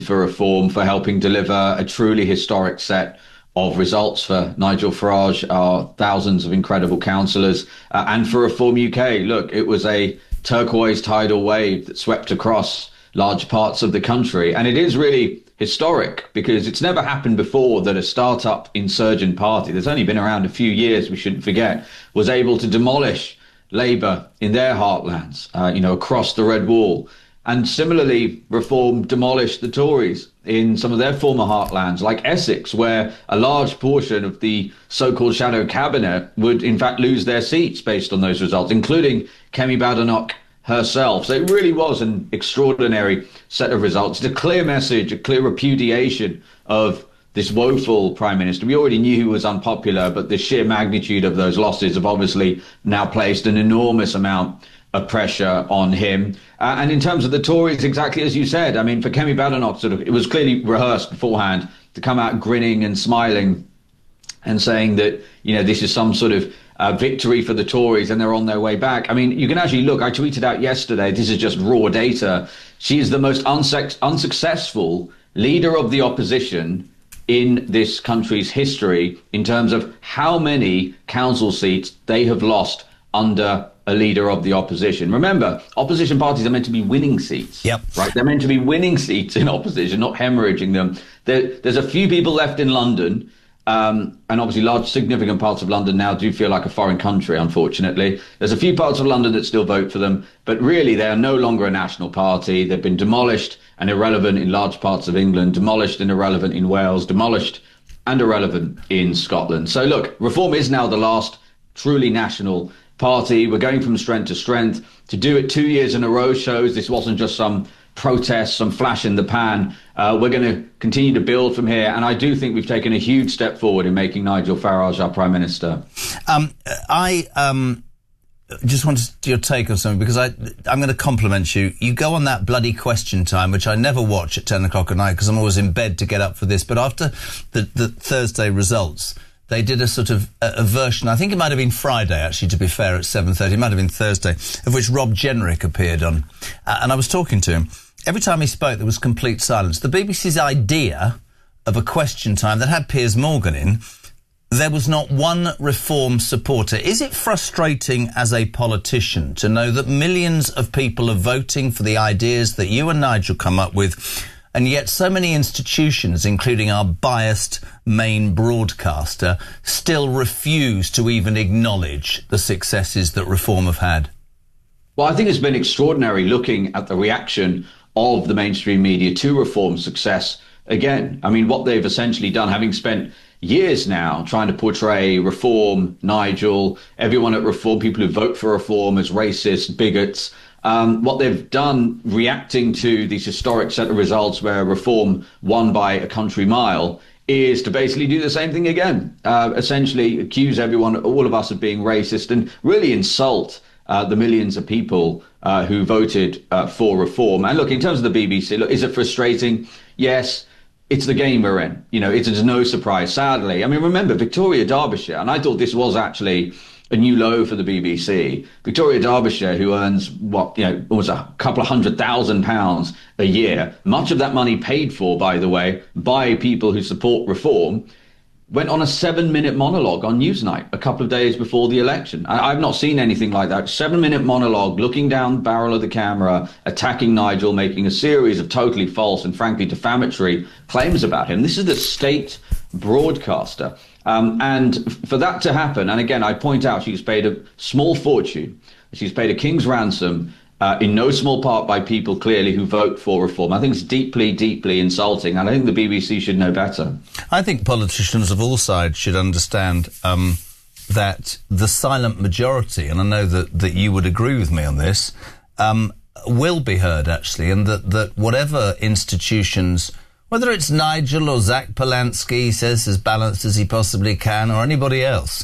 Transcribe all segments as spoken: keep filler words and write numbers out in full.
for Reform for helping deliver a truly historic set of results for Nigel Farage, our thousands of incredible councillors, uh, and for Reform U K. Look, it was a turquoise tidal wave that swept across large parts of the country. And it is really historic because it's never happened before that a startup insurgent party that's only been around a few years, we shouldn't forget, was able to demolish Labour in their heartlands, uh, you know, across the Red Wall. And similarly, Reform demolished the Tories in some of their former heartlands, like Essex, where a large portion of the so-called shadow cabinet would, in fact, lose their seats based on those results, including Kemi Badenoch herself. So it really was an extraordinary set of results. It's a clear message, a clear repudiation of this woeful prime minister. We already knew he was unpopular, but the sheer magnitude of those losses have obviously now placed an enormous amount of pressure on him. Uh, and in terms of the Tories, exactly as you said, I mean, for Kemi Badenoch, sort of, it was clearly rehearsed beforehand to come out grinning and smiling and saying that, you know, this is some sort of uh, victory for the Tories and they're on their way back. I mean, you can actually look, I tweeted out yesterday, this is just raw data. She is the most unsuc- unsuccessful leader of the opposition in this country's history in terms of how many council seats they have lost under a leader of the opposition. Remember, opposition parties are meant to be winning seats. Yep. Right? They're meant to be winning seats in opposition, not hemorrhaging them. There, there's a few people left in London, um, and obviously large, significant parts of London now do feel like a foreign country, unfortunately. There's a few parts of London that still vote for them, but really they are no longer a national party. They've been demolished and irrelevant in large parts of England, demolished and irrelevant in Wales, demolished and irrelevant in Scotland. So look, Reform is now the last truly national party. We're going from strength to strength. To do it two years in a row shows this wasn't just some protest, some flash in the pan. Uh, we're going to continue to build from here. And I do think we've taken a huge step forward in making Nigel Farage our Prime Minister. Um, I um, just wanted your take on something, because I, I'm going to compliment you. You go on that bloody Question Time, which I never watch at ten o'clock at night because I'm always in bed to get up for this. But after the, the Thursday results, they did a sort of a, a version, I think it might have been Friday, actually, to be fair, at seven thirty. It might have been Thursday, of which Rob Jenrick appeared on. Uh, and I was talking to him. Every time he spoke, there was complete silence. The B B C's idea of a Question Time that had Piers Morgan in, there was not one Reform supporter. Is it frustrating as a politician to know that millions of people are voting for the ideas that you and Nigel come up with, and yet so many institutions, including our biased main broadcaster, still refuse to even acknowledge the successes that Reform have had? Well, I think it's been extraordinary looking at the reaction of the mainstream media to Reform's success again. I mean, what they've essentially done, having spent years now trying to portray Reform, Nigel, everyone at Reform, people who vote for Reform as racist, bigots, Um, what they've done, reacting to these historic set of results where Reform won by a country mile, is to basically do the same thing again, uh, essentially accuse everyone, all of us, of being racist and really insult uh, the millions of people uh, who voted uh, for Reform. And look, in terms of the B B C, look, is it frustrating? Yes. It's the game we're in. You know, it's, it's no surprise, sadly. I mean, remember, Victoria Derbyshire, and I thought this was actually a new low for the B B C. Victoria Derbyshire, who earns, what, you know, almost a couple of hundred thousand pounds a year, much of that money paid for, by the way, by people who support Reform, went on a seven-minute monologue on Newsnight a couple of days before the election. I, I've not seen anything like that. Seven-minute monologue, looking down the barrel of the camera, attacking Nigel, making a series of totally false and frankly defamatory claims about him. This is the state broadcaster. Um, and for that to happen, and again, I point out she's paid a small fortune. She's paid a king's ransom, uh, in no small part by people clearly who vote for Reform. I think it's deeply, deeply insulting, and I think the B B C should know better. I think politicians of all sides should understand um, that the silent majority, and I know that, that you would agree with me on this, um, will be heard, actually, and that, that whatever institutions, whether it's Nigel or Zach Polanski says as balanced as he possibly can, or anybody else,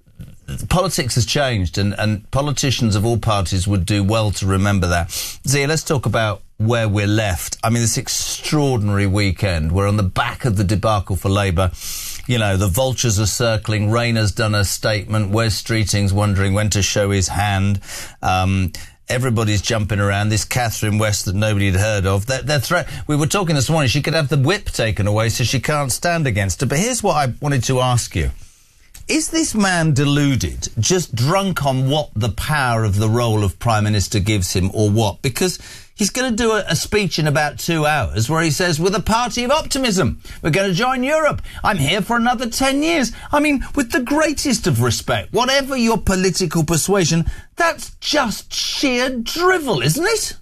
politics has changed, and, and politicians of all parties would do well to remember that. Zia, let's talk about where we're left. I mean, this extraordinary weekend, we're on the back of the debacle for Labour. You know, the vultures are circling, Rayner's done a statement, Wes Streeting's wondering when to show his hand. Um, Everybody's jumping around. This Catherine West that nobody had heard of. They're, they're threat. We were talking this morning. She could have the whip taken away, so she can't stand against her. But here's what I wanted to ask you. Is this man deluded, just drunk on what the power of the role of Prime Minister gives him, or what? Because he's going to do a, a speech in about two hours where he says, we're the party of optimism. We're going to join Europe. I'm here for another ten years. I mean, with the greatest of respect, whatever your political persuasion, that's just sheer drivel, isn't it?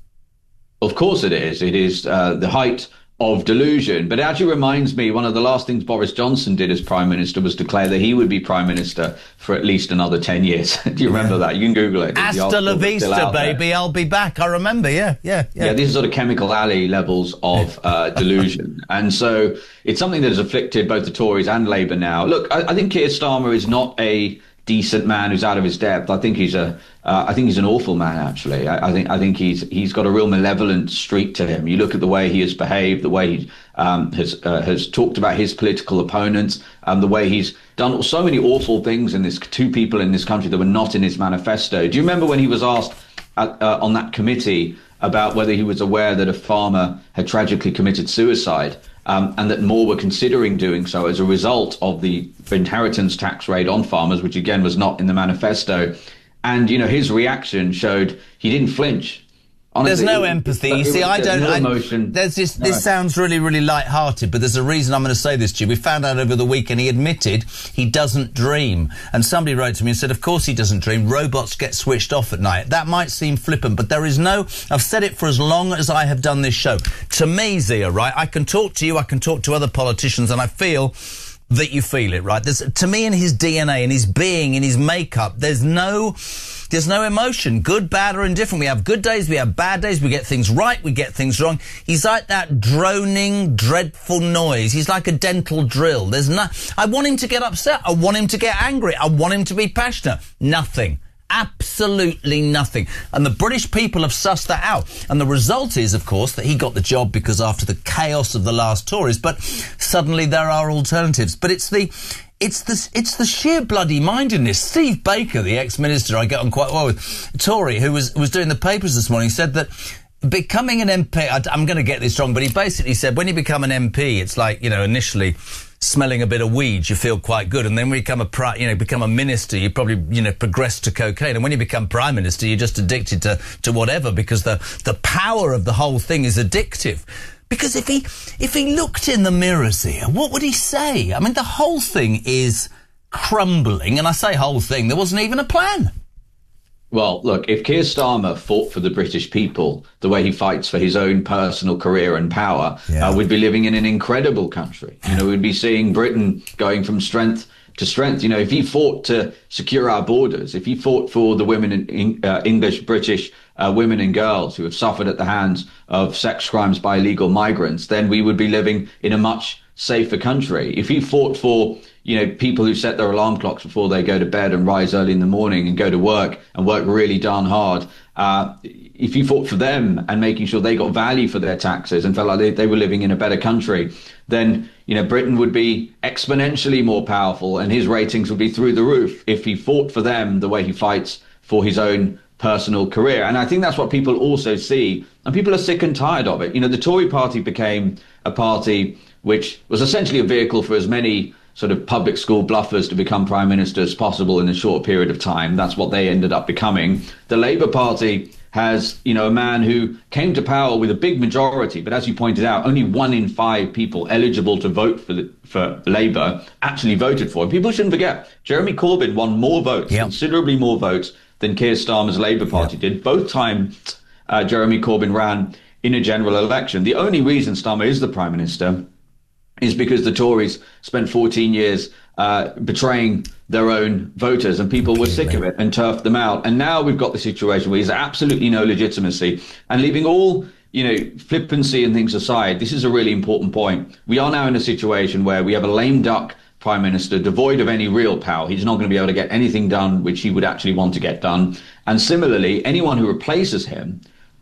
Of course it is. It is uh, the height of delusion. But it actually reminds me, one of the last things Boris Johnson did as Prime Minister was declare that he would be Prime Minister for at least another ten years. Do you remember yeah. that? You can Google it. Hasta la vista, baby. There. I'll be back. I remember. Yeah, yeah, yeah. Yeah, these are sort of chemical alley levels of uh, delusion. And so it's something that has afflicted both the Tories and Labour now. Look, I, I think Keir Starmer is not a decent man who's out of his depth. I think he's a, uh, I think he's an awful man. Actually, I, I think I think he's he's got a real malevolent streak to him. You look at the way he has behaved, the way he um, has uh, has talked about his political opponents, um, the way he's done so many awful things in this two people in this country that were not in his manifesto. Do you remember when he was asked at, uh, on that committee about whether he was aware that a farmer had tragically committed suicide? Um, and that more were considering doing so as a result of the inheritance tax rate on farmers, which again was not in the manifesto. And, you know, his reaction showed he didn't flinch. There's Honestly, no it, empathy. It, you see, it, I don't. No I, emotion. There's this. No. This sounds really, really light-hearted, but there's a reason I'm going to say this to you. We found out over the weekend he admitted he doesn't dream, and somebody wrote to me and said, "Of course he doesn't dream. Robots get switched off at night." That might seem flippant, but there is no. I've said it for as long as I have done this show. To me, Zia, right? I can talk to you. I can talk to other politicians, and I feel that you feel it, right? There's, to me, in his D N A, in his being, in his makeup, there's no. There's no emotion, good, bad, or indifferent. We have good days, we have bad days, we get things right, we get things wrong. He's like that droning, dreadful noise. He's like a dental drill. There's no, I want him to get upset. I want him to get angry. I want him to be passionate. Nothing. Absolutely nothing. And the British people have sussed that out. And the result is, of course, that he got the job because after the chaos of the last Tories, but suddenly there are alternatives. But it's the... It's the, it's the sheer bloody mindedness. Steve Baker, the ex-minister I get on quite well with, Tory, who was, was doing the papers this morning, said that becoming an M P, I, I'm going to get this wrong, but he basically said when you become an M P, it's like, you know, initially smelling a bit of weed, you feel quite good. And then when you become a, pri- you know, become a minister, you probably, you know, progress to cocaine. And when you become prime minister, you're just addicted to, to whatever because the, the power of the whole thing is addictive. Because if he if he looked in the mirrors here, what would he say? I mean, the whole thing is crumbling, and I say whole thing, there wasn't even a plan. Well, look, if Keir Starmer fought for the British people the way he fights for his own personal career and power, yeah. uh, we'd be living in an incredible country. You know, we'd be seeing Britain going from strength to strength. You know, if he fought to secure our borders, if he fought for the women in uh, English, British uh, women and girls who have suffered at the hands of sex crimes by illegal migrants, then we would be living in a much safer country. If he fought for, you know, people who set their alarm clocks before they go to bed and rise early in the morning and go to work and work really darn hard, uh, if he fought for them and making sure they got value for their taxes and felt like they, they were living in a better country, then, you know, Britain would be exponentially more powerful and his ratings would be through the roof if he fought for them the way he fights for his own personal career. And I think that's what people also see. And people are sick and tired of it. You know, the Tory party became a party which was essentially a vehicle for as many sort of public school bluffers to become prime minister as possible in a short period of time. That's what they ended up becoming. The Labour Party has, you know, a man who came to power with a big majority, but as you pointed out, only one in five people eligible to vote for the, for Labour actually voted for him. People shouldn't forget, Jeremy Corbyn won more votes, yep. considerably more votes than Keir Starmer's Labour Party yep. did. Both times uh, Jeremy Corbyn ran in a general election. The only reason Starmer is the prime minister is because the Tories spent fourteen years uh, betraying their own voters, and people were sick of it and turfed them out. And now we've got the situation where there's absolutely no legitimacy. And leaving all, you know, flippancy and things aside, this is a really important point. We are now in a situation where we have a lame duck prime minister devoid of any real power. He's not going to be able to get anything done which he would actually want to get done. And similarly, anyone who replaces him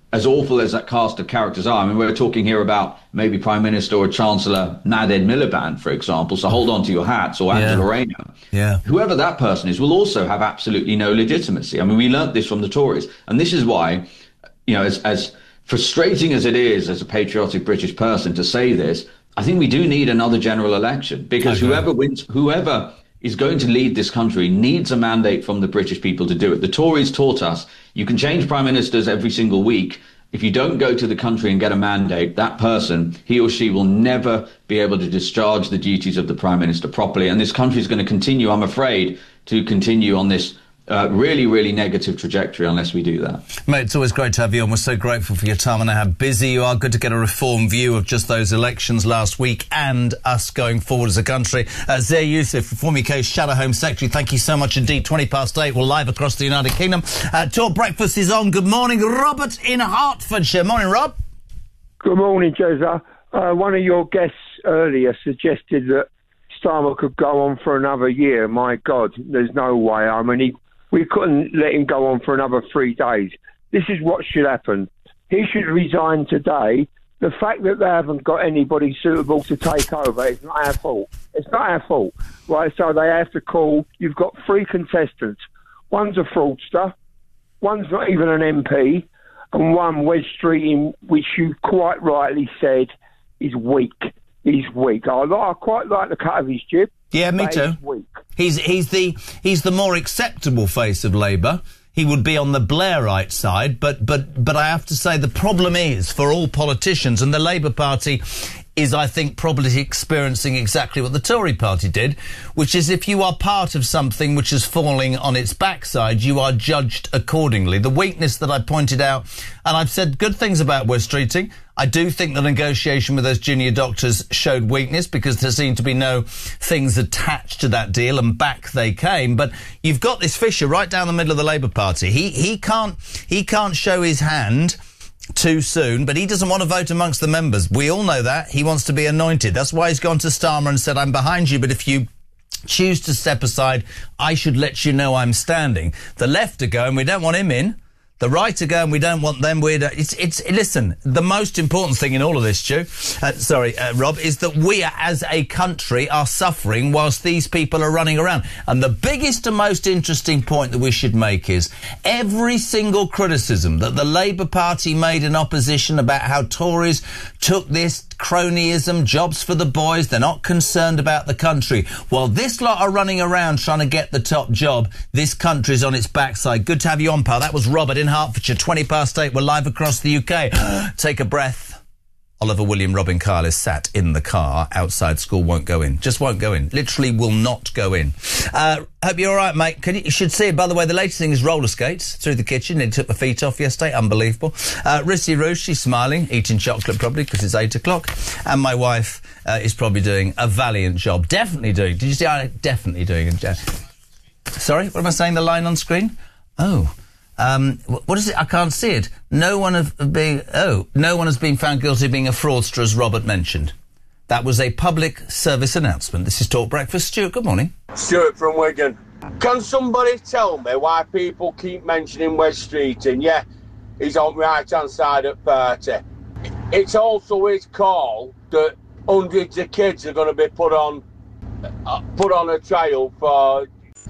as awful as that cast of characters are, I mean, we're talking here about maybe Prime Minister or Chancellor Naded Miliband, for example, so hold on to your hats, or Angela yeah. Rayner. Yeah. Whoever that person is will also have absolutely no legitimacy. I mean, we learnt this from the Tories. And this is why, you know, as, as frustrating as it is as a patriotic British person to say this, I think we do need another general election, because okay. whoever wins, whoever is going to lead this country needs a mandate from the British people to do it. The Tories taught us you can change prime ministers every single week. If you don't go to the country and get a mandate, that person, he or she, will never be able to discharge the duties of the prime minister properly. And this country is going to continue, I'm afraid, to continue on this Uh, really, really negative trajectory unless we do that. Mate, it's always great to have you on. We're so grateful for your time and how busy you are. Good to get a reformed view of just those elections last week and us going forward as a country. Uh, Zair Yousaf, Reform U K's Shadow Home Secretary, thank you so much indeed. twenty past eight, we're live across the United Kingdom. Uh, Talk Breakfast is on. Good morning, Robert in Hertfordshire. Morning, Rob. Good morning, Jezza. Uh, one of your guests earlier suggested that Starmer could go on for another year. My God, there's no way. I mean, he We couldn't let him go on for another three days. This is what should happen. He should resign today. The fact that they haven't got anybody suitable to take over is not our fault. It's not our fault, right? So they have to call. You've got three contestants. One's a fraudster, one's not even an M P, and one, Wes Streeting, which you quite rightly said, is weak. He's weak. I, I quite like the cut of his jib. Yeah, me too. He's he's the he's the more acceptable face of Labour. He would be on the Blairite side, but but but I have to say the problem is for all politicians, and the Labour Party is, I think, probably experiencing exactly what the Tory party did, which is if you are part of something which is falling on its backside, you are judged accordingly. The weakness that I pointed out, and I've said good things about Wes Streeting. I do think the negotiation with those junior doctors showed weakness because there seemed to be no things attached to that deal, and back they came. But you've got this fissure right down the middle of the Labour Party. He he can't he can't show his hand too soon, but he doesn't want to vote amongst the members. We all know that. He wants to be anointed. That's why he's gone to Starmer and said, I'm behind you, but if you choose to step aside, I should let you know I'm standing. The left are going, we don't want him in. The right are going, we don't want them. We're, it's, it's, listen, the most important thing in all of this, Stu, uh, sorry, uh, Rob, is that we as a country are suffering whilst these people are running around. And the biggest and most interesting point that we should make is every single criticism that the Labour Party made in opposition about how Tories took this cronyism, jobs for the boys, they're not concerned about the country. While this lot are running around trying to get the top job, this country's on its backside. Good to have you on, pal. That was Robert in Hertfordshire, twenty past eight. We're live across the U K. Take a breath. Oliver William Robin Kyle is sat in the car outside school, won't go in. Just won't go in. Literally will not go in. Uh, hope you're all right, mate. Can you, you should see it. By the way, the latest thing is roller skates through the kitchen. They took my feet off yesterday. Unbelievable. Uh, Rissy Rouge, she's smiling, eating chocolate probably because it's eight o'clock. And my wife uh, is probably doing a valiant job. Definitely doing. Did you see? I definitely doing a job. Sorry, what am I saying? The line on screen? Oh. Um, what is it? I can't see it. No one of being, oh, no one has been found guilty of being a fraudster, as Robert mentioned. That was a public service announcement. This is Talk Breakfast. Stuart, good morning. Stuart from Wigan. Can somebody tell me why people keep mentioning Wes Streeting? Yeah, he's on the right-hand side at thirty. It's also his call that hundreds of kids are going to be put on, uh, put on a trial for,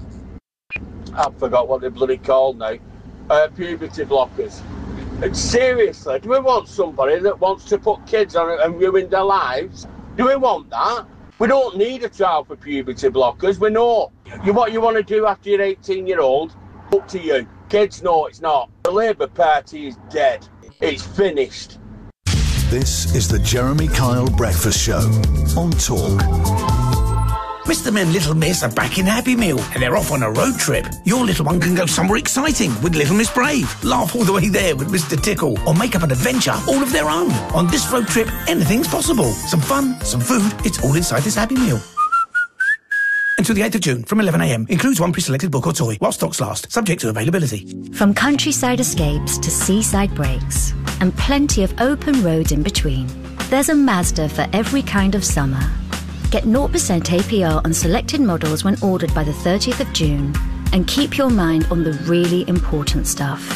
I forgot what they're bloody called now. Uh, puberty blockers. And seriously, do we want somebody that wants to put kids on it and ruin their lives? Do we want that? We don't need a trial for puberty blockers. We know you, what you want to do after you're eighteen year old. Up to you. Kids know it's not. The Labour Party is dead. It's finished. This is the Jeremy Kyle Breakfast Show on Talk. Mister and Little Miss are back in Happy Meal and they're off on a road trip. Your little one can go somewhere exciting with Little Miss Brave, laugh all the way there with Mister Tickle, or make up an adventure all of their own. On this road trip, anything's possible. Some fun, some food, it's all inside this Happy Meal. Until the eighth of June from eleven a m. Includes one pre-selected book or toy while stocks last, subject to availability. From countryside escapes to seaside breaks and plenty of open roads in between, there's a Mazda for every kind of summer. Get zero percent A P R on selected models when ordered by the thirtieth of June and keep your mind on the really important stuff.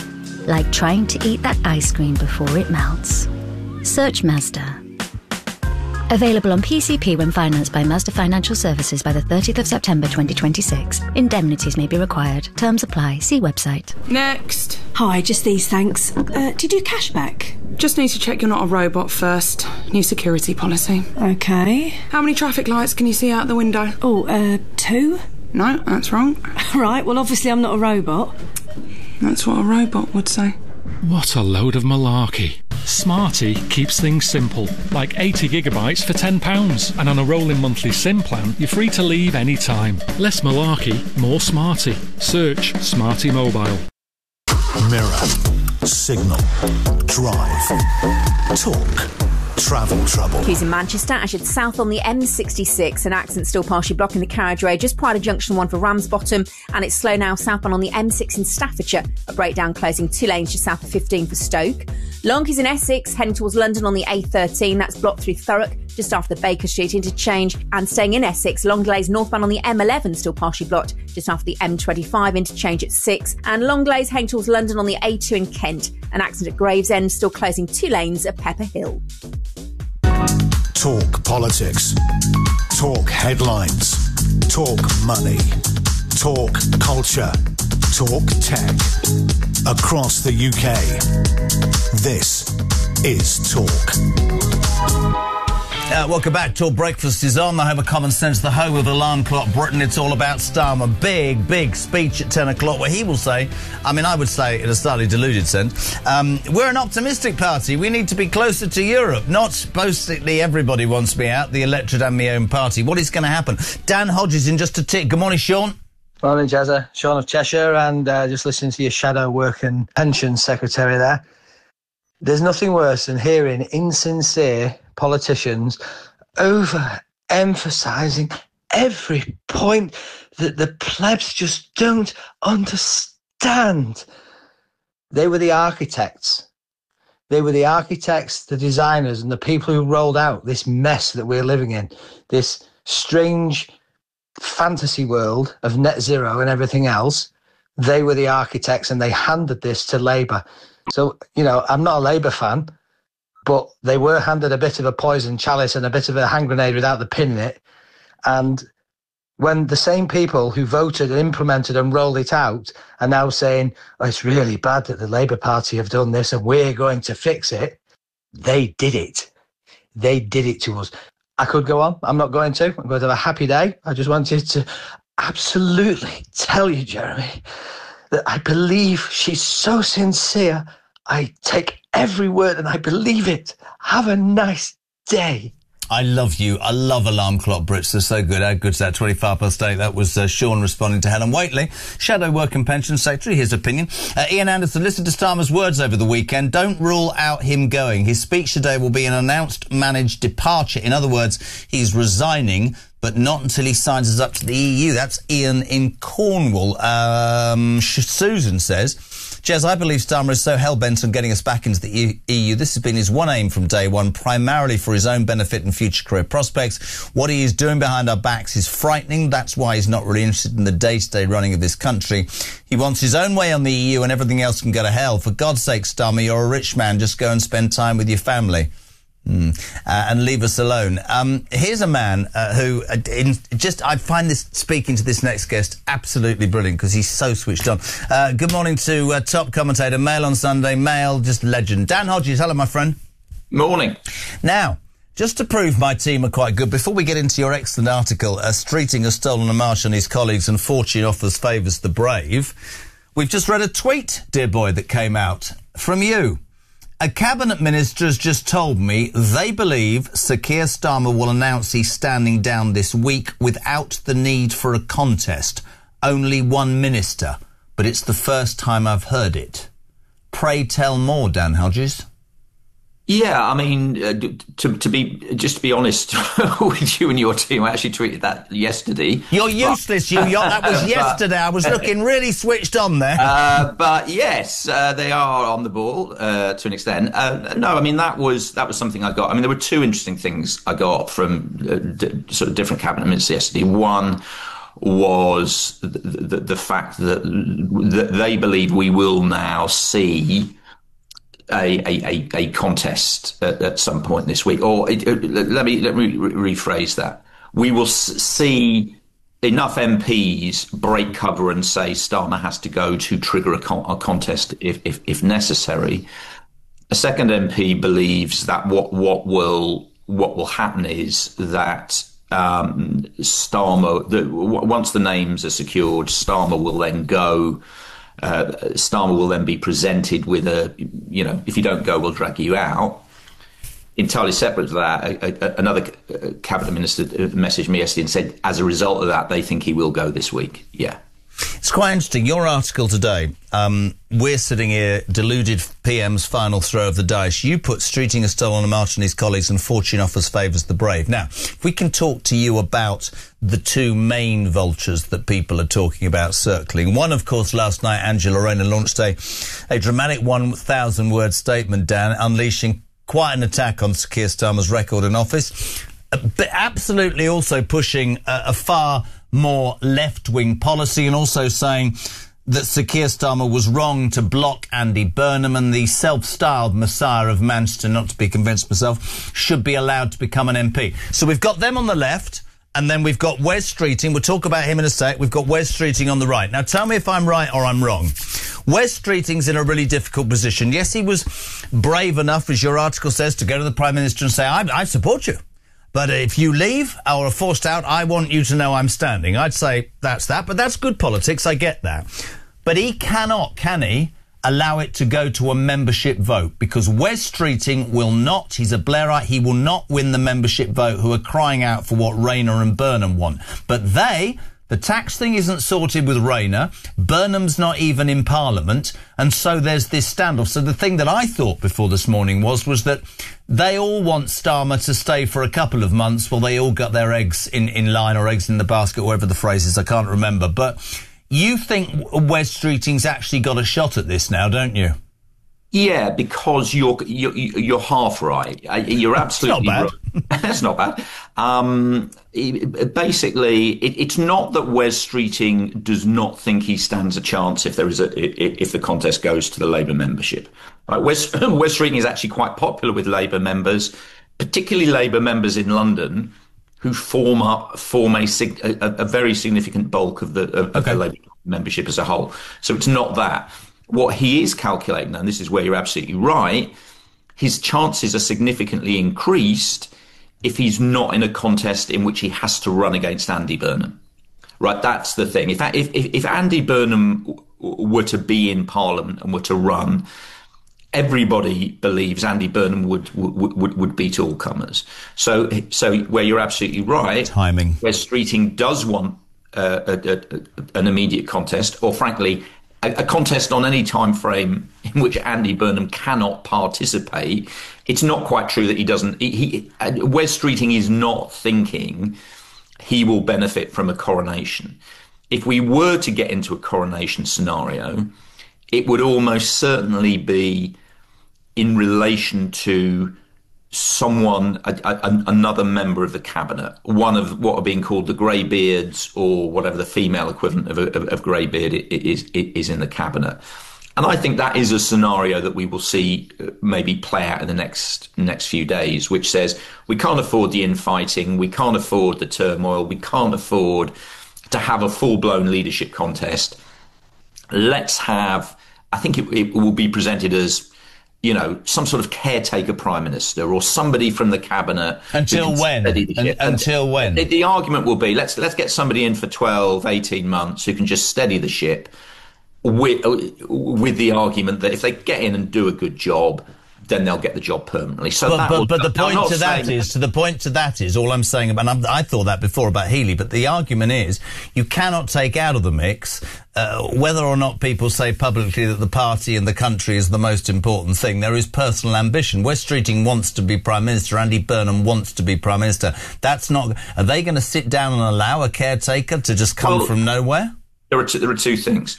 like trying to eat that ice cream before it melts. Search Mazda. Available on P C P when financed by Mazda Financial Services by the thirtieth of September twenty twenty-six. Indemnities may be required. Terms apply. See website. Next. Hi, just these, thanks. Uh, do you do cashback? Just need to check you're not a robot first. New security policy. Okay. How many traffic lights can you see out the window? Oh, uh, two? No, that's wrong. Right, well, obviously I'm not a robot. That's what a robot would say. What a load of malarkey. Smarty keeps things simple, like eighty gigabytes for ten pounds. And on a rolling monthly SIM plan, you're free to leave any time. Less malarkey, more Smarty. Search Smarty Mobile. Mirror, Signal, Drive, Talk, Travel Trouble. Queues in Manchester, as you'd south on the M sixty-six. An accident still partially blocking the carriageway just prior to junction one for Ramsbottom, and it's slow now southbound on the M six in Staffordshire. A breakdown closing two lanes just south of fifteen for Stoke. Long queues in Essex, heading towards London on the A thirteen. That's blocked through Thurrock just after the Baker Street interchange. And staying in Essex, long delays northbound on the M eleven, still partially blocked just after the M twenty-five interchange at six. And long delays heading towards London on the A two in Kent. An accident at Gravesend, still closing two lanes at Pepper Hill. Talk politics. Talk headlines. Talk money. Talk culture. Talk tech. Across the U K. This is Talk. Uh, welcome back. Talk Breakfast is on. The home of common sense, the home of Alarm Clock Britain. It's all about Starmer. Big, big speech at ten o'clock where he will say, I mean, I would say in a slightly deluded sense, um, we're an optimistic party. We need to be closer to Europe. Not basically everybody wants me out, the electorate and my own party. What is going to happen? Dan Hodges in just a tick. Good morning, Sean. Morning, Jezza. Sean of Cheshire, and uh, just listening to your shadow work and pension secretary there. There's nothing worse than hearing insincere politicians over-emphasising every point that the plebs just don't understand. They were the architects. They were the architects, the designers, and the people who rolled out this mess that we're living in, this strange fantasy world of net zero and everything else. They were the architects, and they handed this to Labour. So, you know, I'm not a Labour fan, but they were handed a bit of a poison chalice and a bit of a hand grenade without the pin in it. And when the same people who voted and implemented and rolled it out are now saying, oh, it's really bad that the Labour Party have done this and we're going to fix it, they did it. They did it to us. I could go on. I'm not going to. I'm going to have a happy day. I just wanted to absolutely tell you, Jeremy, that I believe she's so sincere. I take every word and I believe it. Have a nice day. I love you. I love Alarm Clock Brits. They're so good. How good's that? twenty-five past eight. That was uh, Sean responding to Helen Whately, Shadow Work and Pension Secretary. His opinion. Uh, Ian Anderson, listen to Starmer's words over the weekend. Don't rule out him going. His speech today will be an announced managed departure. In other words, he's resigning, but not until he signs us up to the E U. That's Ian in Cornwall. Um, Susan says, Jez, I believe Starmer is so hell-bent on getting us back into the E U. This has been his one aim from day one, primarily for his own benefit and future career prospects. What he is doing behind our backs is frightening. That's why he's not really interested in the day-to-day running of this country. He wants his own way on the E U and everything else can go to hell. For God's sake, Starmer, you're a rich man. Just go and spend time with your family. Mm. Uh, and leave us alone. Um, here's a man uh, who uh, in, just I find this speaking to this next guest absolutely brilliant because he's so switched on. Uh, good morning to uh, top commentator, Mail on Sunday, Mail, just legend, Dan Hodges. Hello, my friend. Morning. Now, just to prove my team are quite good, before we get into your excellent article, uh, Streeting has stolen a march on his colleagues and fortune offers favours the brave, we've just read a tweet, dear boy, that came out from you. A cabinet minister has just told me they believe Sir Keir Starmer will announce he's standing down this week without the need for a contest. Only one minister. But it's the first time I've heard it. Pray tell more, Dan Hodges. Yeah, I mean, uh, to to be just to be honest with you and your team, I actually tweeted that yesterday. You're useless, but, you. You're, that was yesterday. But, I was looking really switched on there. Uh, but yes, uh, they are on the ball uh, to an extent. Uh, no, I mean that was that was something I got. I mean, there were two interesting things I got from uh, d- sort of different cabinet ministers yesterday. One was the, the, the fact that, that they believe we will now see a, a, a contest at, at some point this week. Or it, it, let me let me rephrase that. We will see enough M Ps break cover and say Starmer has to go to trigger a, con- a contest if, if, if necessary. A second M P believes that what what will what will happen is that um, Starmer, the, once the names are secured, Starmer will then go. Uh, Starmer will then be presented with a, you know, if you don't go, we'll drag you out. Entirely separate to that, a, a, another cabinet minister messaged me yesterday and said, as a result of that, they think he will go this week. Yeah. It's quite interesting. Your article today, um, we're sitting here, deluded P M's final throw of the dice. You put Streeting has stolen a march on his colleagues and fortune offers favours the brave. Now, if we can talk to you about the two main vultures that people are talking about circling. One, of course, last night, Angela Rayner launched a, a dramatic one thousand word statement, Dan, unleashing quite an attack on Sir Keir Starmer's record in office, but absolutely also pushing a, a far more left-wing policy, and also saying that Sir Keir Starmer was wrong to block Andy Burnham, and the self-styled Messiah of Manchester, not to be convinced myself, should be allowed to become an M P. So we've got them on the left, and then we've got Wes Streeting. We'll talk about him in a sec. We've got Wes Streeting on the right. Now, tell me if I'm right or I'm wrong. Wes Streeting's in a really difficult position. Yes, he was brave enough, as your article says, to go to the Prime Minister and say, I, I support you. But if you leave or are forced out, I want you to know I'm standing. I'd say that's that, but that's good politics. I get that. But he cannot, can he, allow it to go to a membership vote, because Wes Streeting will not, he's a Blairite, he will not win the membership vote, who are crying out for what Rayner and Burnham want. But they, the tax thing isn't sorted with Rayner, Burnham's not even in Parliament, and so there's this standoff. So the thing that I thought before this morning was, was that they all want Starmer to stay for a couple of months while they all got their eggs in, in line, or eggs in the basket, whatever the phrase is, I can't remember. But you think Wes Streeting's actually got a shot at this now, don't you? Yeah, because you're you're, you're half right. You're absolutely right. That's not bad. Um, basically, it, it's not that Wes Streeting does not think he stands a chance if there is a if the contest goes to the Labour membership. Right, Wes, Wes Streeting is actually quite popular with Labour members, particularly Labour members in London, who form up form a, a, a very significant bulk of the of, okay. of the Labour membership as a whole. So it's not that. What he is calculating, and this is where you're absolutely right, his chances are significantly increased if he's not in a contest in which he has to run against Andy Burnham. Right, that's the thing. If if if Andy Burnham were to be in Parliament and were to run, everybody believes Andy Burnham would would would, would beat all comers. So so where you're absolutely right, timing. Where Streeting does want uh, a, a, a, an immediate contest, or frankly, a contest on any time frame in which Andy Burnham cannot participate. It's not quite true that he doesn't. He, he, Wes Streeting is not thinking he will benefit from a coronation. If we were to get into a coronation scenario, it would almost certainly be in relation to someone, a, a, another member of the cabinet, one of what are being called the greybeards, or whatever the female equivalent of, of, of greybeard is, is in the cabinet. And I think that is a scenario that we will see maybe play out in the next next few days, which says we can't afford the infighting, we can't afford the turmoil, we can't afford to have a full-blown leadership contest. Let's have, I think it, it will be presented as, you know, some sort of caretaker prime minister or somebody from the cabinet. Until when? An- until when? The, the argument will be, let's let's get somebody in for twelve, eighteen months who can just steady the ship, with, with the argument that if they get in and do a good job, then they'll get the job permanently. So but, that but, will, but the point to that saying, is, to the point to that is, all I'm saying about, and I'm, I thought that before about Healey, but the argument is, you cannot take out of the mix, uh, whether or not people say publicly that the party and the country is the most important thing. There is personal ambition. Wes Streeting wants to be Prime Minister. Andy Burnham wants to be Prime Minister. That's not, are they going to sit down and allow a caretaker to just come well, from nowhere? There are two, there are two things.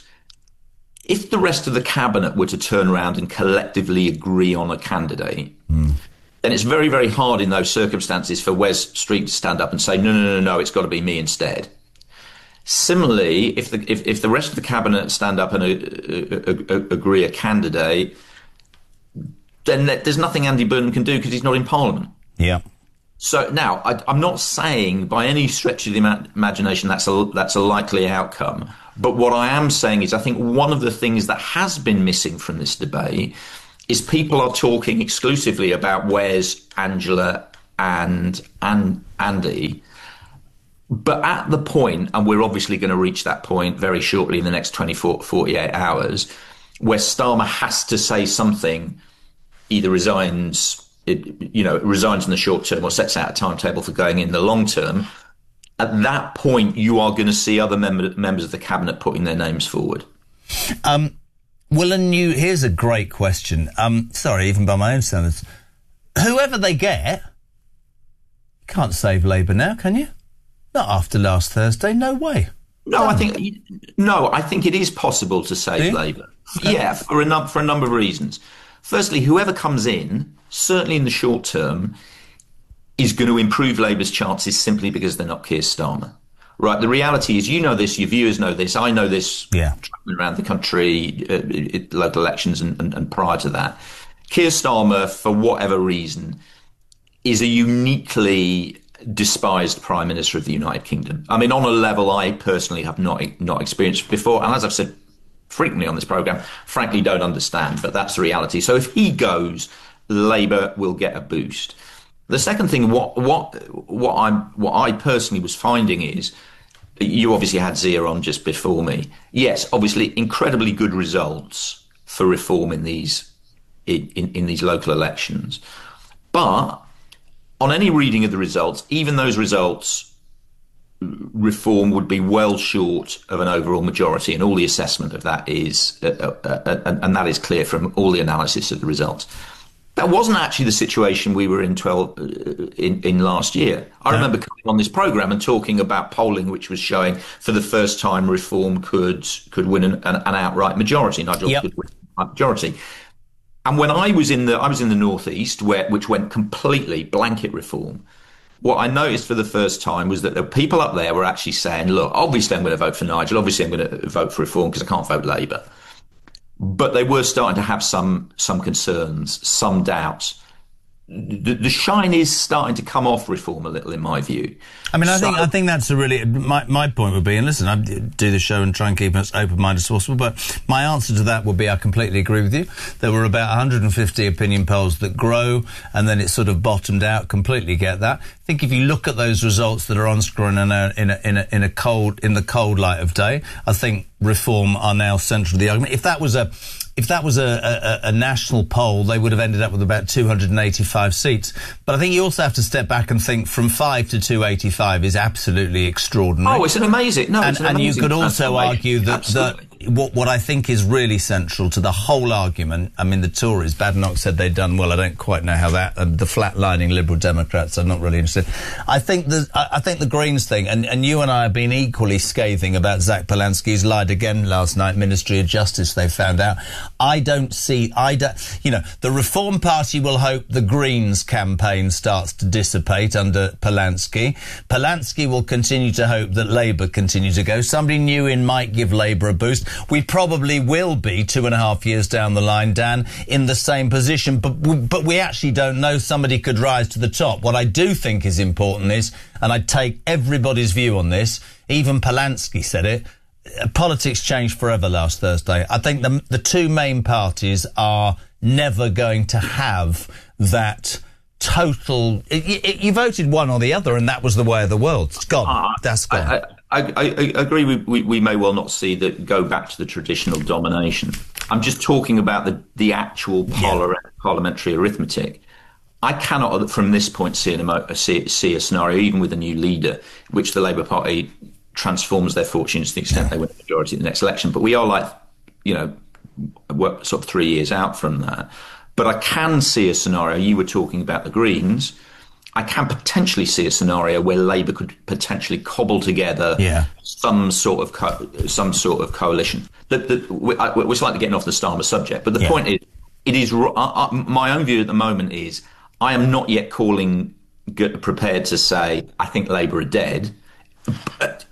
If the rest of the cabinet were to turn around and collectively agree on a candidate, mm. then it's very, very hard in those circumstances for Wes Streeting to stand up and say, no, no, no, no, it's got to be me instead. Similarly, if the if, if the rest of the cabinet stand up and uh, uh, uh, agree a candidate, then there's nothing Andy Burnham can do because he's not in Parliament. Yeah. So now, I, I'm not saying by any stretch of the ima- imagination that's a that's a likely outcome. But what I am saying is, I think one of the things that has been missing from this debate is people are talking exclusively about where's Angela and and Andy. But at the point, and we're obviously going to reach that point very shortly in the next twenty-four, forty-eight hours, where Starmer has to say something, either resigns, it, you know, resigns in the short term or sets out a timetable for going in the long term. At that point, you are going to see other member, members of the cabinet putting their names forward. Um, well, and you, here's a great question. Um, sorry, even by my own standards. Whoever they get, can't save Labour now, can you? Not after last Thursday, no way. No, I think no, I think it is possible to save Labour. Okay. Yeah, for a num- for a number of reasons. Firstly, whoever comes in, certainly in the short term, is going to improve Labour's chances simply because they're not Keir Starmer. Right? The reality is, you know this, your viewers know this, I know this. Yeah. Traveling around the country, uh, it, local elections, and, and, and prior to that, Keir Starmer, for whatever reason, is a uniquely despised Prime Minister of the United Kingdom. I mean, on a level I personally have not not experienced before, and as I've said frequently on this programme, frankly don't understand, but that's the reality. So if he goes, Labour will get a boost. The second thing, what what what I'm what I personally was finding is, you obviously had Zia on just before me. Yes, obviously incredibly good results for reform in these in, in, in these local elections, but on any reading of the results, even those results, reform would be well short of an overall majority, and all the assessment of that is, uh, uh, uh, and, and that is clear from all the analysis of the results. That wasn't actually the situation we were in twelve uh, in, in last year. I no. remember coming on this programme and talking about polling which was showing for the first time reform could could win an, an, an outright majority. Nigel yep. could win a majority. And when I was in the I was in the northeast, where which went completely blanket reform, what I noticed for the first time was that the people up there were actually saying, "Look, obviously I'm going to vote for Nigel. Obviously I'm going to vote for reform because I can't vote Labour." But they were starting to have some some concerns, some doubts. The, the shine is starting to come off reform a little, in my view. I mean, I so, think I think that's a really my my point would be, and listen, I do the show and try and keep it as open-minded as possible. But my answer to that would be, I completely agree with you. There were about one hundred fifty opinion polls that grow, and then it sort of bottomed out. Completely get that. I think if you look at those results that are on screen in a in a in a, in a cold in the cold light of day, I think reform are now central to the argument. If that was a If that was a, a, a national poll, they would have ended up with about two hundred eighty-five seats. But I think you also have to step back and think from five to two eighty-five is absolutely extraordinary. Oh, it's an amazing... No, and, it's an and amazing... you could also argue that, that what, what I think is really central to the whole argument, I mean, the Tories, Badenoch said they'd done well. I don't quite know how that... Uh, the flatlining Liberal Democrats, I'm not really interested. I think the, I, I think the Greens thing, and, and you and I have been equally scathing about Zach Polanski's lied again last night, Ministry of Justice, they found out. I don't see, I don't, you know, the Reform Party will hope the Greens campaign starts to dissipate under Polanski. Polanski will continue to hope that Labour continue to go. Somebody new in might give Labour a boost. We probably will be two and a half years down the line, Dan, in the same position, but, but we actually don't know. Somebody could rise to the top. What I do think is important is, and I take everybody's view on this, even Polanski said it, politics changed forever last Thursday. I think the the two main parties are never going to have that total... It, it, you voted one or the other, and that was the way of the world. It's gone. Uh, That's gone. I, I, I, I agree. We, we, we may well not see that go back to the traditional domination. I'm just talking about the, the actual parla- yeah. parliamentary arithmetic. I cannot, from this point, see, an, see, see a scenario, even with a new leader, which the Labour Party transforms their fortunes to the extent they win the majority in the next election. But we are like, you know, sort of three years out from that. But I can see a scenario, you were talking about the Greens, I can potentially see a scenario where Labour could potentially cobble together yeah. some sort of co- some sort of coalition. The, the, we're, we're slightly getting off the Starmer subject, but the yeah. point is, it is uh, uh, my own view at the moment is I am not yet calling, prepared to say, I think Labour are dead. But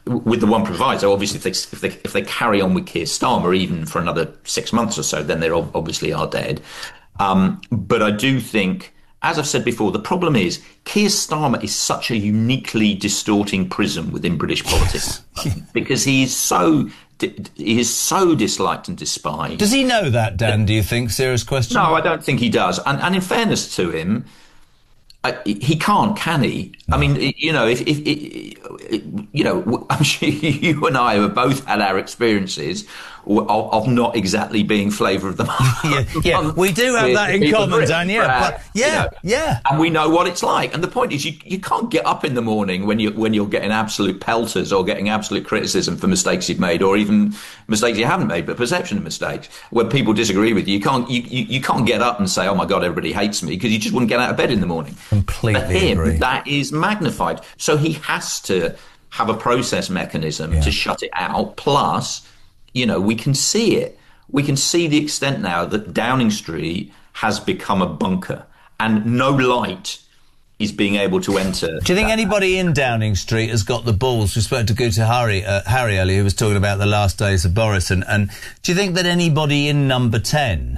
with the one proviso, obviously, if they, if they if they carry on with Keir Starmer even for another six months or so, then they obviously are dead. Um, but I do think, as I've said before, the problem is Keir Starmer is such a uniquely distorting prism within British politics because he is so he is so disliked and despised. Does he know that, Dan? Do you think? Serious question. No, I don't think he does. And, and in fairness to him, Uh, he can't, can he? No. I mean, you know, if, if, if you know, I'm sure you and I have both had our experiences of, of not exactly being flavour of the month. yeah, yeah. we do have that in common, Dan. Yeah, uh, but yeah, you know, yeah, and we know what it's like. And the point is, you you can't get up in the morning when you when you're getting absolute pelters or getting absolute criticism for mistakes you've made, or even mistakes you haven't made, but perception of mistakes when people disagree with you. You can't you you, you can't get up and say, "Oh my God, everybody hates me," because you just wouldn't get out of bed in the morning. Completely For him, agree. That is magnified. So he has to have a process mechanism yeah. to shut it out. Plus, you know, we can see it. We can see the extent now that Downing Street has become a bunker and no light is being able to enter. Do you think anybody in Downing Street has got the balls? We spoke to Guta Hari, uh, Harry earlier, who was talking about the last days of Boris. And, and do you think that anybody in number ten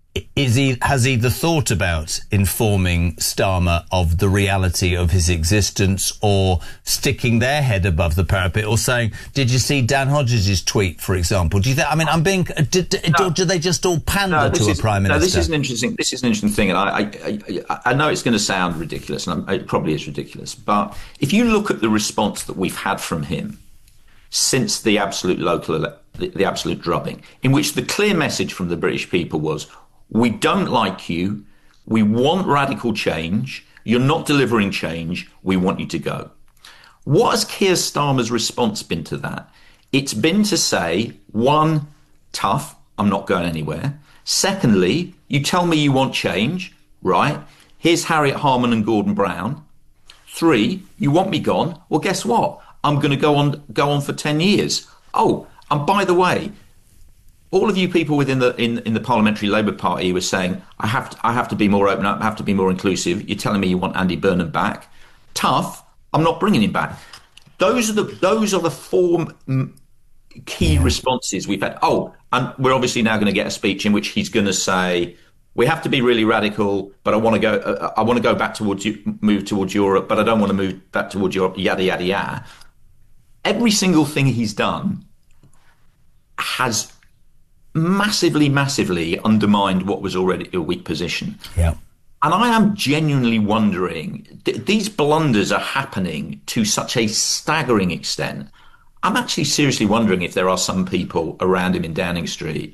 is he has either thought about informing Starmer of the reality of his existence, or sticking their head above the parapet, or saying, "Did you see Dan Hodges' tweet?" For example, do you think? I mean, I'm being. Do, do, no. do they just all pander no, to is, a prime minister? No, this is an interesting. This is an interesting thing, and I, I, I, I know it's going to sound ridiculous, and I'm, it probably is ridiculous. But if you look at the response that we've had from him since the absolute local, the, the absolute drubbing, in which the clear message from the British people was, "We don't like you. We want radical change. You're not delivering change. We want you to go." What has Keir Starmer's response been to that? It's been to say, one, tough, I'm not going anywhere. Secondly, you tell me you want change, right? Here's Harriet Harman and Gordon Brown. Three, you want me gone? Well, guess what? I'm going to go on, go on for ten years. Oh, and by the way, all of you people within the in, in the Parliamentary Labour Party were saying, I have to, I have to be more open up, I have to be more inclusive. You're telling me you want Andy Burnham back. Tough, I'm not bringing him back. Those are the those are the four m- key yeah. responses we've had. Oh, and we're obviously now going to get a speech in which he's going to say, we have to be really radical, but I want to go. Uh, I want to go back towards move towards Europe, but I don't want to move back towards Europe. Yada yada yada. Every single thing he's done has massively, massively undermined what was already a weak position. Yeah. And I am genuinely wondering, th- these blunders are happening to such a staggering extent. I'm actually seriously wondering if there are some people around him in Downing Street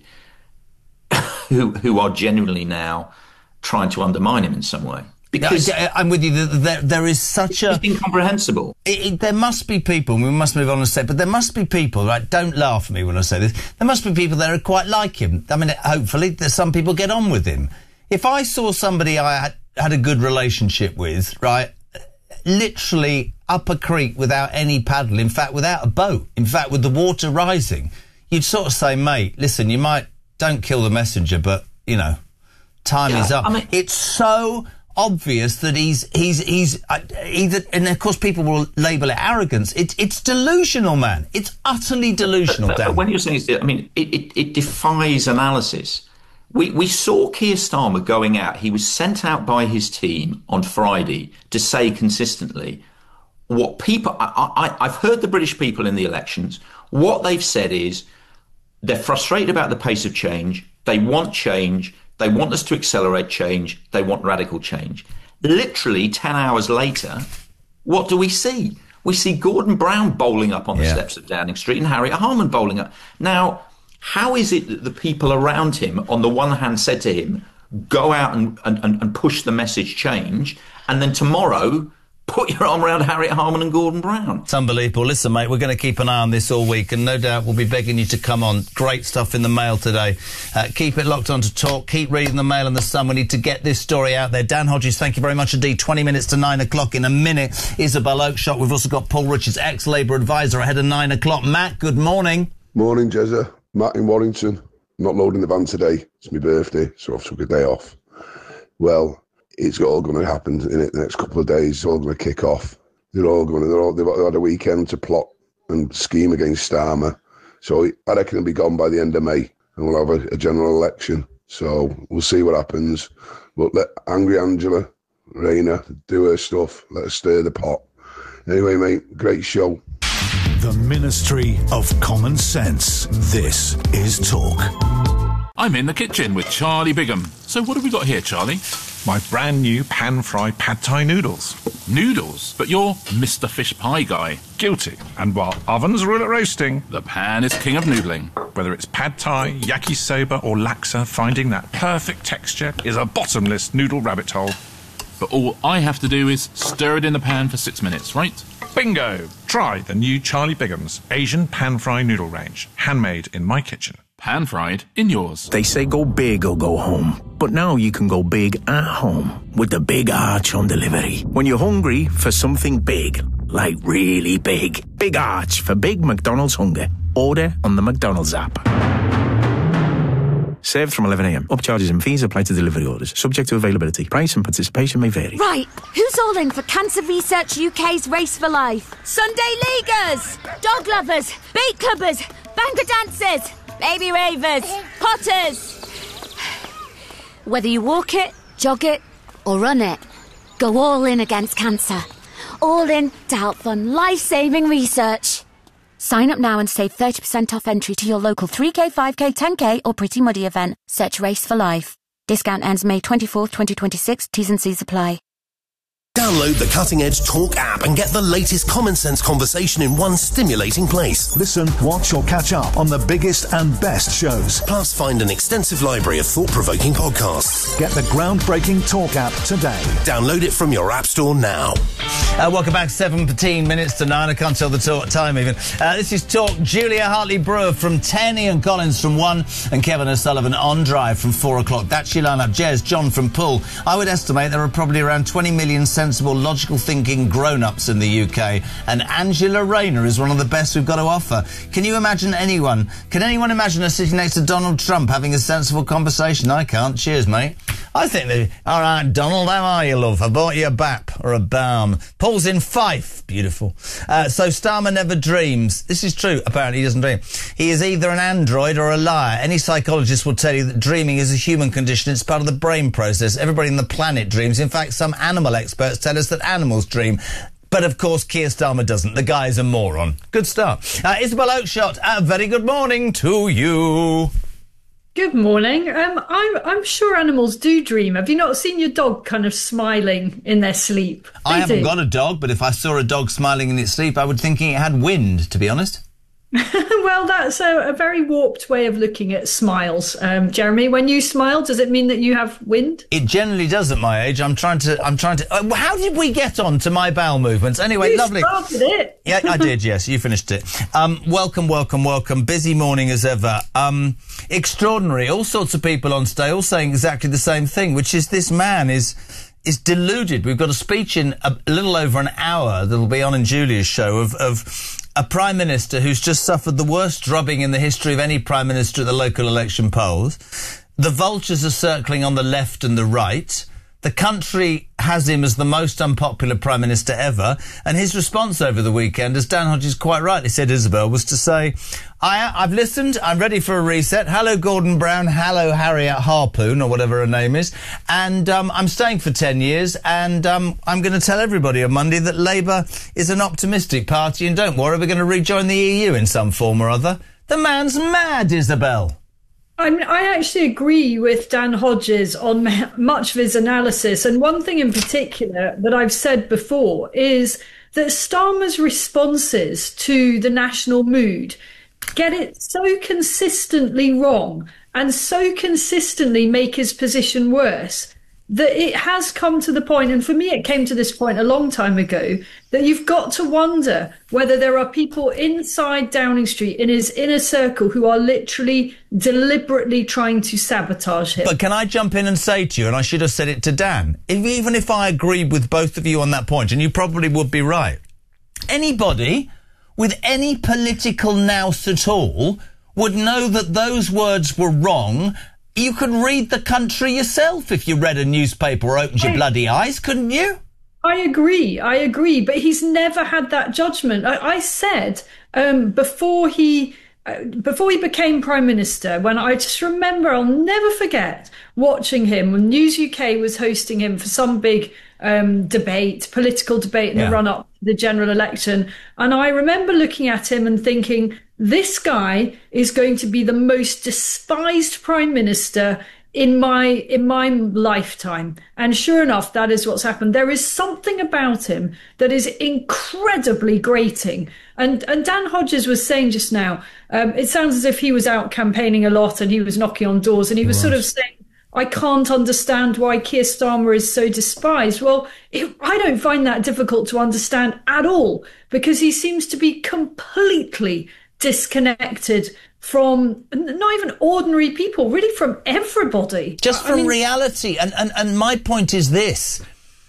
who who are genuinely now trying to undermine him in some way. Because no, I'm with you. There, there is such a... It's incomprehensible. It, it, there must be people, and we must move on and say, but there must be people, right, don't laugh at me when I say this, there must be people that are quite like him. I mean, hopefully, there's some people get on with him. If I saw somebody I had, had a good relationship with, right, literally up a creek without any paddle, in fact, without a boat, in fact, with the water rising, you'd sort of say, mate, listen, you might, don't kill the messenger, but, you know, time yeah, is up. I mean, it's so obvious that he's he's he's uh, either, and of course people will label it arrogance. It's it's delusional, man. It's utterly delusional. But, but when you're saying, I mean, it, it, it defies analysis. We we saw Keir Starmer going out. He was sent out by his team on Friday to say consistently what people. I, I, I've heard the British people in the elections. What they've said is they're frustrated about the pace of change. They want change. They want us to accelerate change. They want radical change. Literally ten hours later, what do we see? We see Gordon Brown bowling up on the yeah. steps of Downing Street and Harriet Harman bowling up. Now, how is it that the people around him, on the one hand, said to him, go out and, and, and push the message change, and then tomorrow put your arm around Harriet Harman and Gordon Brown? It's unbelievable. Listen, mate, we're going to keep an eye on this all week, and no doubt we'll be begging you to come on. Great stuff in the Mail today. Uh, keep it locked on to Talk. Keep reading the Mail and the Sun. We need to get this story out there. Dan Hodges, thank you very much indeed. twenty minutes to nine o'clock. In a minute, Isabel Oakeshott. We've also got Paul Richards, ex-Labour advisor, ahead of nine o'clock. Matt, good morning. Morning, Jezza. Matt in Warrington. I'm not loading the van today. It's my birthday, so I've took a day off. Well, it's all going to happen in it the next couple of days. It's all going to kick off. They're all going to, they're all, they've had a weekend to plot and scheme against Starmer. So I reckon he'll be gone by the end of May, and we'll have a, a general election. So we'll see what happens. But let angry Angela Rayner do her stuff. Let her stir the pot. Anyway, mate, great show. The Ministry of Common Sense. This is Talk. I'm in the kitchen with Charlie Bigham. So what have we got here, Charlie? My brand new pan-fried pad thai noodles. Noodles? But you're Mister Fish Pie guy. Guilty. And while ovens rule at roasting, the pan is king of noodling. Whether it's pad thai, yakisoba or laksa, finding that perfect texture is a bottomless noodle rabbit hole. But all I have to do is stir it in the pan for six minutes, right? Bingo! Try the new Charlie Bigham's Asian pan-fry noodle range. Handmade in my kitchen. Pan-fried in yours. They say go big or go home. But now you can go big at home with the Big Arch on delivery. When you're hungry for something big, like really big, Big Arch for big McDonald's hunger. Order on the McDonald's app. Served from eleven a.m. Upcharges and fees apply to delivery orders. Subject to availability. Price and participation may vary. Right, who's all in for Cancer Research U K's Race for Life? Sunday Leaguers, dog lovers, beat clubbers, banker dancers, baby ravers, potters. Whether you walk it, jog it, or run it, go all in against cancer. All in to help fund life-saving research. Sign up now and save thirty percent off entry to your local three K, five K, ten K or Pretty Muddy event. Search Race for Life. Discount ends May twenty-fourth, twenty twenty-six. T's and C's apply. Download the Cutting Edge Talk app and get the latest common sense conversation in one stimulating place. Listen, watch or catch up on the biggest and best shows. Plus find an extensive library of thought-provoking podcasts. Get the groundbreaking Talk app today. Download it from your app store now. Uh, welcome back, seventeen minutes to nine. I can't tell the talk time even. Uh, this is Talk. Julia Hartley-Brewer from ten, Ian Collins from one, and Kevin O'Sullivan on Drive from four o'clock. That's your lineup. Jez, John from Poole. I would estimate there are probably around twenty million sensible, logical thinking grown-ups in the U K, and Angela Rayner is one of the best we've got to offer. Can you imagine anyone, can anyone imagine us sitting next to Donald Trump having a sensible conversation? I can't. Cheers, mate. I think they... All right, Donald, how are you, love? I bought you a B A P or a balm. Paul's in Fife. Beautiful. Uh, so Starmer never dreams. This is true. Apparently he doesn't dream. He is either an android or a liar. Any psychologist will tell you that dreaming is a human condition. It's part of the brain process. Everybody on the planet dreams. In fact, some animal experts tell us that animals dream. But, of course, Keir Starmer doesn't. The guy is a moron. Good start. Uh, Isabel Oakeshott, a very good morning to you. Good morning. Um, I'm, I'm sure animals do dream. Have you not seen your dog kind of smiling in their sleep? They I haven't do. got a dog, but if I saw a dog smiling in its sleep, I would think it had wind, to be honest. Well, that's a, a very warped way of looking at smiles. Um, Jeremy, when you smile, does it mean that you have wind? It generally does at my age. I'm trying to... I'm trying to... Uh, how did we get on to my bowel movements? Anyway, you lovely. You started it. Yeah, I did, yes. You finished it. Um, welcome, welcome, welcome. Busy morning as ever. Um, extraordinary. All sorts of people on stage all saying exactly the same thing, which is this man is... is deluded. We've got a speech in a, a little over an hour that'll be on in Julia's show of, of a Prime Minister who's just suffered the worst drubbing in the history of any Prime Minister at the local election polls. The vultures are circling on the left and the right. The country has him as the most unpopular Prime Minister ever. And his response over the weekend, as Dan Hodges quite rightly said, Isabel, was to say, I, I've listened, I'm ready for a reset. Hello, Gordon Brown. Hello, Harriet Harpoon, or whatever her name is. And um, I'm staying for ten years, and um, I'm going to tell everybody on Monday that Labour is an optimistic party, and don't worry, we're going to rejoin the E U in some form or other. The man's mad, Isabel. I, I actually agree with Dan Hodges on much of his analysis. And one thing in particular that I've said before is that Starmer's responses to the national mood get it so consistently wrong and so consistently make his position worse that it has come to the point, and for me it came to this point a long time ago, that you've got to wonder whether there are people inside Downing Street in his inner circle who are literally deliberately trying to sabotage him. But can I jump in and say to you, and I should have said it to Dan, if, even if I agreed with both of you on that point, and you probably would be right, anybody with any political nous at all would know that those words were wrong. You could read The Country yourself if you read a newspaper or opened your bloody eyes, couldn't you? I agree. I agree. But he's never had that judgment. I, I said um, before he uh, before he became Prime Minister, when I just remember, I'll never forget watching him when News U K was hosting him for some big um, debate, political debate in yeah. the run up to the general election. And I remember looking at him and thinking, this guy is going to be the most despised Prime Minister in my in my lifetime. And sure enough, that is what's happened. There is something about him that is incredibly grating. And and Dan Hodges was saying just now, um, it sounds as if he was out campaigning a lot and he was knocking on doors and he was right. sort of saying, I can't understand why Keir Starmer is so despised. Well, it, I don't find that difficult to understand at all, because he seems to be completely disconnected from not even ordinary people, really from everybody. Just from I mean, reality. And, and, and my point is this.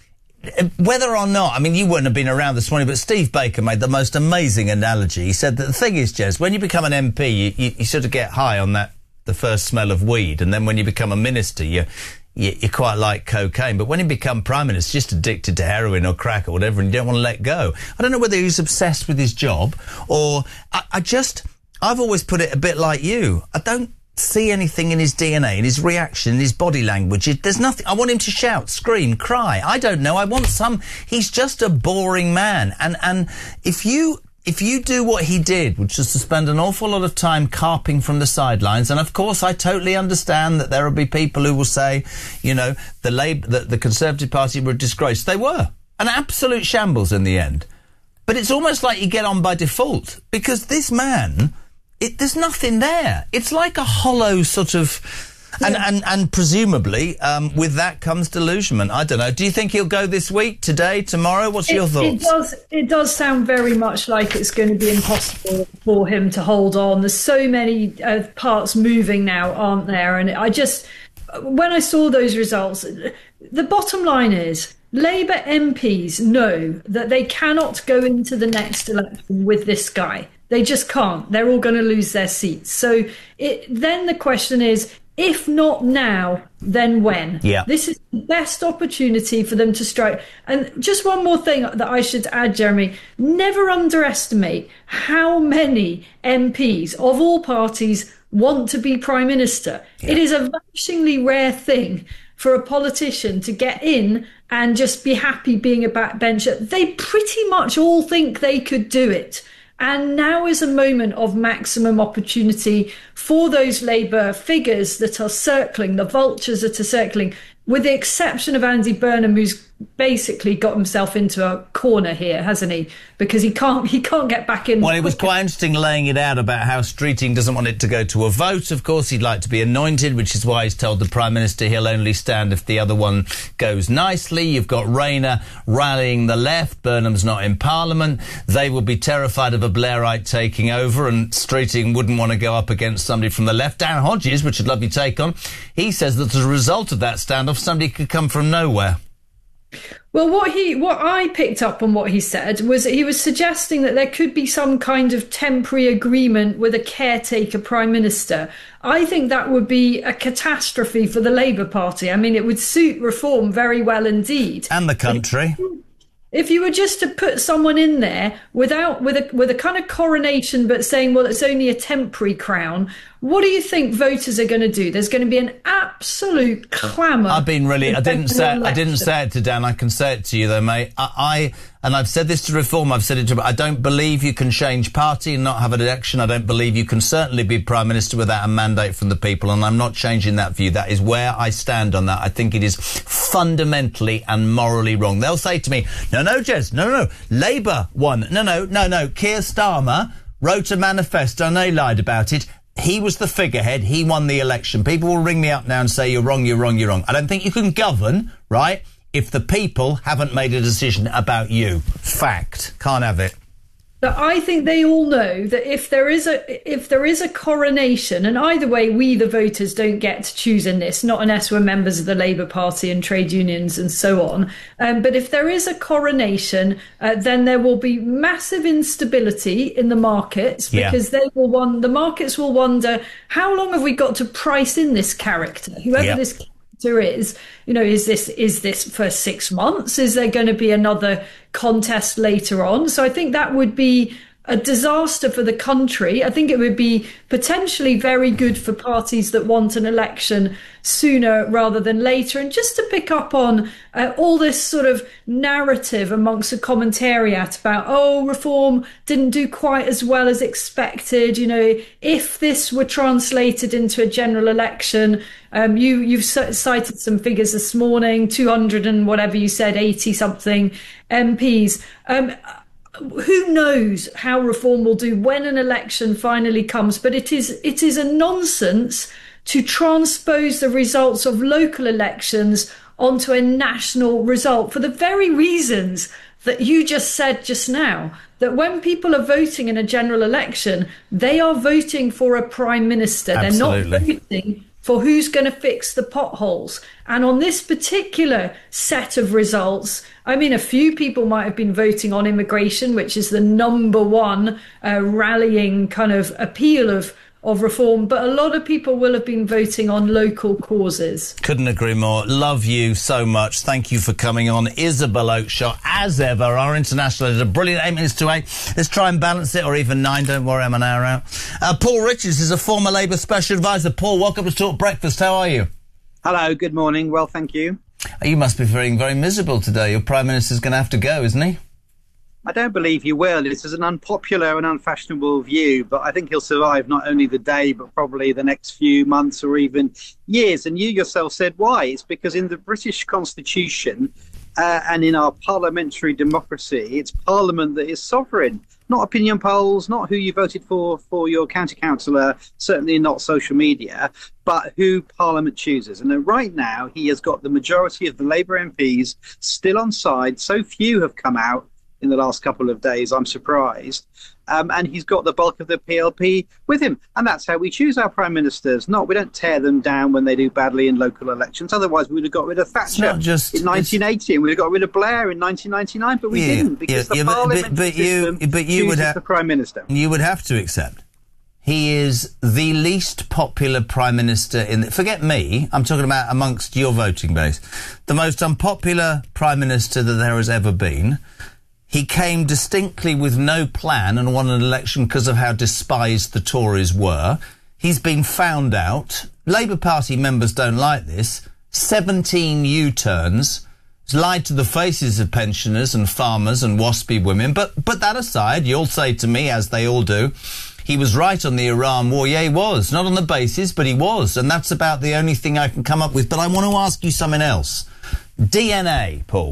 Whether or not, I mean, you wouldn't have been around this morning, but Steve Baker made the most amazing analogy. He said that the thing is, Jez, when you become an M P, you, you, you sort of get high on that, the first smell of weed. And then when you become a minister, you, you, you quite like cocaine. But when you become Prime Minister, just addicted to heroin or crack or whatever, and you don't want to let go. I don't know whether he's obsessed with his job or I, I just... I've always put it a bit like you. I don't see anything in his D N A, in his reaction, in his body language. It, there's nothing. I want him to shout, scream, cry. I don't know. I want some... He's just a boring man. And, and if you... If you do what he did, which is to spend an awful lot of time carping from the sidelines, and of course I totally understand that there will be people who will say, you know, the Labour, the, the Conservative Party were a disgrace. They were. An absolute shambles in the end. But it's almost like you get on by default, because this man... It, there's nothing there. It's like a hollow sort of... And, yeah. and, and presumably, um, with that comes delusionment. I don't know. Do you think he'll go this week, today, tomorrow? What's it, your thoughts? It does, it does sound very much like it's going to be impossible for him to hold on. There's so many uh, parts moving now, aren't there? And I just... When I saw those results, the bottom line is... Labour M Ps know that they cannot go into the next election with this guy. They just can't. They're all going to lose their seats. So it, then the question is, if not now, then when? Yeah. This is the best opportunity for them to strike. And just one more thing that I should add, Jeremy, never underestimate how many M Ps of all parties want to be Prime Minister. Yeah. It is a vanishingly rare thing for a politician to get in and just be happy being a backbencher. They pretty much all think they could do it. And now is a moment of maximum opportunity for those Labour figures that are circling, the vultures that are circling, with the exception of Andy Burnham, who's basically got himself into a corner here, hasn't he? Because he can't he can't get back in. Well, it was quite interesting laying it out about how Streeting doesn't want it to go to a vote. Of course, he'd like to be anointed, which is why he's told the Prime Minister he'll only stand if the other one goes nicely. You've got Rayner rallying the left. Burnham's not in Parliament. They will be terrified of a Blairite taking over, and Streeting wouldn't want to go up against somebody from the left. Dan Hodges, which I'd love you to take on, he says that as a result of that standoff, somebody could come from nowhere. Well, what he, what I picked up on what he said was that he was suggesting that there could be some kind of temporary agreement with a caretaker prime minister. I think that would be a catastrophe for the Labour Party. I mean, it would suit Reform very well indeed. And the country. If you were just to put someone in there without with a with a kind of coronation, but saying, well, it's only a temporary crown, what do you think voters are going to do? There's going to be an absolute clamour. I've been really. I didn't say. I didn't say it to Dan. I can say it to you though, mate. I, I and I've said this to Reform. I've said it to. I don't believe you can change party and not have an election. I don't believe you can certainly be prime minister without a mandate from the people. And I'm not changing that view. That is where I stand on that. I think it is fundamentally and morally wrong. They'll say to me, "No, no, Jez, no, no, no. Labour won. No, no, no, no. Keir Starmer wrote a manifesto and they lied about it. He was the figurehead. He won the election. People will ring me up now and say, you're wrong, you're wrong, you're wrong. I don't think you can govern, right, if the people haven't made a decision about you. Fact. Can't have it. But I think they all know that if there is a if there is a coronation, and either way, we the voters don't get to choose in this, not unless we're members of the Labour Party and trade unions and so on. Um, but if there is a coronation, uh, then there will be massive instability in the markets because yeah. they will want the markets will wonder how long have we got to price in this character, whoever yeah. this matter is, you know, is this is this for six months? Is there going to be another contest later on? So I think that would be a disaster for the country. I think it would be potentially very good for parties that want an election sooner rather than later. And just to pick up on uh, all this sort of narrative amongst the commentariat about, oh, reform didn't do quite as well as expected. You know, if this were translated into a general election, um, you, you've cited some figures this morning, two hundred and whatever you said, eighty something M Ps. Um, Who knows how reform will do when an election finally comes, but it is it is a nonsense to transpose the results of local elections onto a national result for the very reasons that you just said just now, that when people are voting in a general election, they are voting for a prime minister. Absolutely. They're not voting for who's going to fix the potholes. And on this particular set of results, I mean, a few people might have been voting on immigration, which is the number one uh, rallying kind of appeal of, of reform, but a lot of people will have been voting on local causes. Couldn't agree more. Love you so much. Thank you for coming on. Isabel Oakeshott, as ever, our international editor. Brilliant. Eight minutes to eight. Let's try and balance it, or even nine. Don't worry, I'm an hour out. Uh, Paul Richards is a former Labour Special Advisor. Paul, welcome to Talk Breakfast. How are you? Hello, good morning. Well, thank you. You must be feeling very miserable today. Your Prime Minister's going to have to go, isn't he? I don't believe he will. This is an unpopular and unfashionable view, but I think he'll survive not only the day, but probably the next few months or even years. And you yourself said why. It's because in the British Constitution uh, and in our parliamentary democracy, it's Parliament that is sovereign. Not opinion polls, not who you voted for for your county councillor, certainly not social media, but who Parliament chooses. And right now, he has got the majority of the Labour M Ps still on side. So few have come out in the last couple of days, I'm surprised. Um, and he's got the bulk of the P L P with him. And that's how we choose our prime ministers. Not, we don't tear them down when they do badly in local elections. Otherwise, we would have got rid of Thatcher just, in nineteen eighty, and we'd have got rid of Blair in nineteen ninety-nine, but we yeah, didn't, because yeah, the yeah, parliamentary but, but you, system but you would chooses have, the prime minister. You would have to accept he is the least popular prime minister in the, forget me, I'm talking about amongst your voting base, the most unpopular prime minister that there has ever been. He came distinctly with no plan and won an election because of how despised the Tories were. He's been found out. Labour Party members don't like this. seventeen U-turns. He's lied to the faces of pensioners and farmers and waspy women. But put that aside, you'll say to me, as they all do, he was right on the Iran war. Yeah, he was. Not on the basis, but he was. And that's about the only thing I can come up with. But I want to ask you something else. D N A, Paul.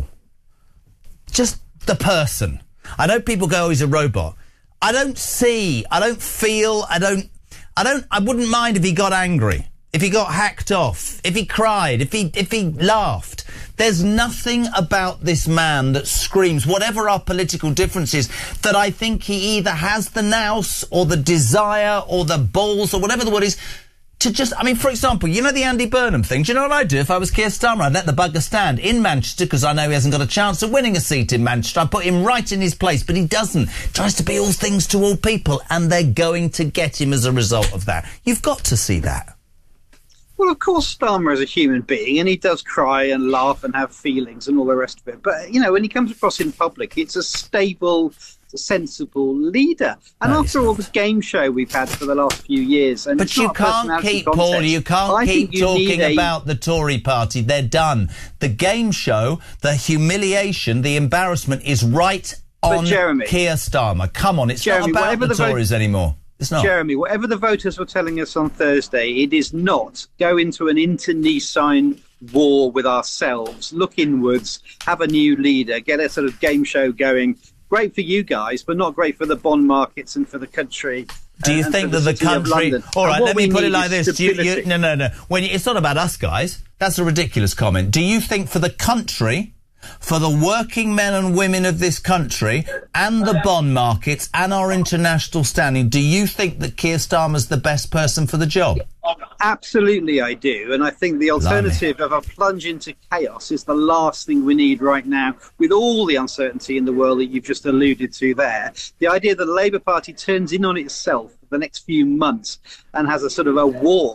Just the person. I know people go, oh, he's a robot. I don't see, I don't feel, I don't, I don't, I wouldn't mind if he got angry, if he got hacked off, if he cried, if he, if he laughed. There's nothing about this man that screams, whatever our political differences, that I think he either has the nous or the desire or the balls or whatever the word is, to just, I mean, for example, you know the Andy Burnham thing? Do you know what I'd do if I was Keir Starmer? I'd let the bugger stand in Manchester because I know he hasn't got a chance of winning a seat in Manchester. I'd put him right in his place, but he doesn't. Tries to be all things to all people, and they're going to get him as a result of that. You've got to see that. Well, of course, Starmer is a human being, and he does cry and laugh and have feelings and all the rest of it. But, you know, when he comes across in public, it's a stable, sensible leader. And no, after all the game show we've had for the last few years, and but you can't keep contest, Paul, you can't I keep talking a... about the Tory party. They're done. The game show, the humiliation, the embarrassment is right on Jeremy, Keir Starmer. Come on, it's Jeremy, not about the, the Tories vote... anymore. It's not. Jeremy, whatever the voters were telling us on Thursday, it is not go into an internecine war with ourselves, look inwards, have a new leader, get a sort of game show going. Great for you guys, but not great for the bond markets and for the country. Do you think that the country... All right, let me put it like this. Do you, you, no, no, no. When you, it's not about us, guys. That's a ridiculous comment. Do you think for the country, for the working men and women of this country and the bond markets and our international standing, do you think that Keir Starmer's the best person for the job? Absolutely, I do. And I think the alternative of a plunge into chaos is the last thing we need right now, with all the uncertainty in the world that you've just alluded to there. The idea that the Labour Party turns in on itself for the next few months and has a sort of a war